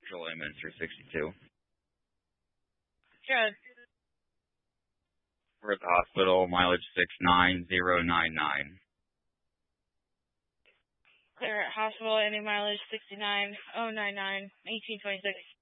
Minster 62. Good. We're at the hospital, mileage 69099. Clear at hospital, ending mileage 69099, 1826.